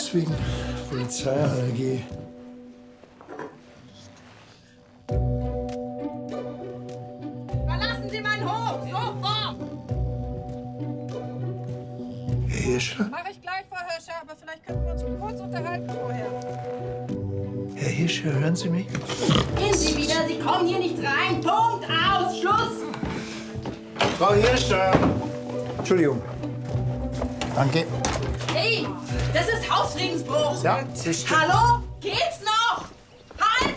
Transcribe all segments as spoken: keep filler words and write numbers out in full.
Nichts wegen Polizeiallergie. Verlassen Sie meinen Hof! Sofort! Herr Hirscher? Mach ich gleich, Frau Hirscher, aber vielleicht könnten wir uns kurz unterhalten vorher. Herr Hirscher, hören Sie mich? Gehen Sie wieder, Sie kommen hier nicht rein. Punkt, aus, Schluss! Frau Hirscher! Entschuldigung. Danke. Hey, das ist Hausfriedensbruch. Ja, das stimmt. Hallo? Geht's noch? Halt!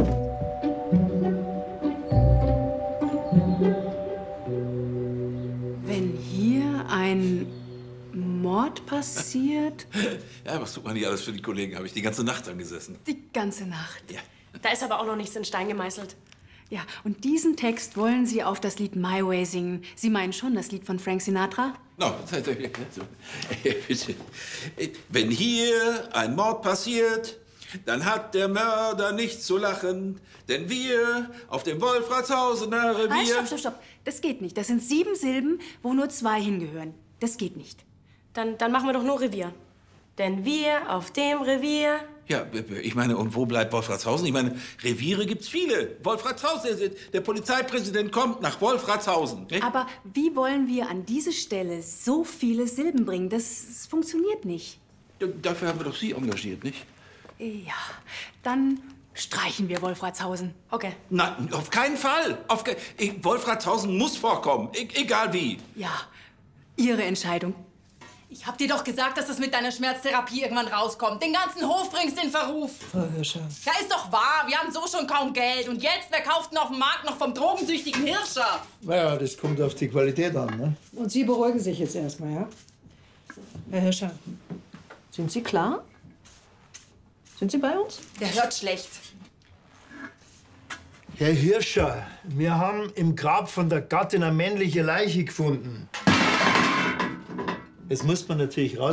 Wenn hier ein Mord passiert, Ja, was tut man nicht alles für die Kollegen? Habe ich die ganze Nacht angesessen. die ganze Nacht. Ja. Da ist aber auch noch nichts in Stein gemeißelt. Ja, und diesen Text wollen Sie auf das Lied My Way singen. Sie meinen schon das Lied von Frank Sinatra? No, bitte. Wenn hier ein Mord passiert, dann hat der Mörder nichts zu lachen, denn wir auf dem Wolfratshausener Revier... Halt, stopp, stopp, stopp. Das geht nicht. Das sind sieben Silben, wo nur zwei hingehören. Das geht nicht. Dann, dann machen wir doch nur Revier. Denn wir auf dem Revier... Ja, ich meine, und wo bleibt Wolfratshausen? Ich meine, Reviere gibt's viele. Wolfratshausen, der, der Polizeipräsident kommt nach Wolfratshausen. Nicht? Aber wie wollen wir an diese Stelle so viele Silben bringen? Das, das funktioniert nicht. Ja, dafür haben wir doch Sie engagiert, nicht? Ja, dann streichen wir Wolfratshausen. Okay. Nein, auf keinen Fall. Auf ke ich, Wolfratshausen muss vorkommen, e egal wie. Ja, Ihre Entscheidung. Ich hab dir doch gesagt, dass das mit deiner Schmerztherapie irgendwann rauskommt. Den ganzen Hof bringst du in Verruf. Frau Hirscher. Ja, ist doch wahr. Wir haben so schon kaum Geld. Und jetzt, wer kauft denn auf dem Markt noch vom drogensüchtigen Hirscher? Naja, das kommt auf die Qualität an, ne? Und Sie beruhigen sich jetzt erstmal, ja? Herr Hirscher, sind Sie klar? Sind Sie bei uns? Der hört schlecht. Herr Hirscher, wir haben im Grab von der Gattin eine männliche Leiche gefunden. Jetzt muss man natürlich raus.